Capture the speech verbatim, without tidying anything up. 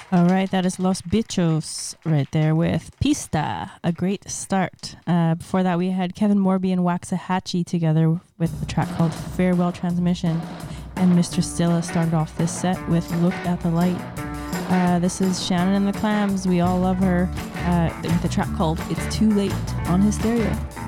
All right, that is Los Bichos right there with Pista, a great start. Uh, before that, we had Kevin Morby and Waxahachie together with a track called Farewell Transmission. And Mister Stilla started off this set with Look at the Light. Uh, this is Shannon and the Clams. We all love her uh, with a track called It's Too Late on Hysteria.